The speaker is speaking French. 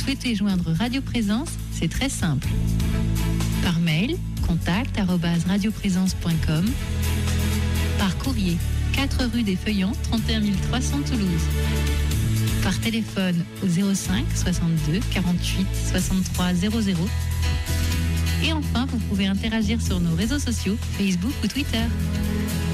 souhaitez joindre Radio Présence, c'est très simple. Par mail, contact@radioprésence.com. Par courrier, 4 rue des Feuillants, 31 300 Toulouse. Par téléphone au 05 62 48 63 00. Et enfin, vous pouvez interagir sur nos réseaux sociaux, Facebook ou Twitter.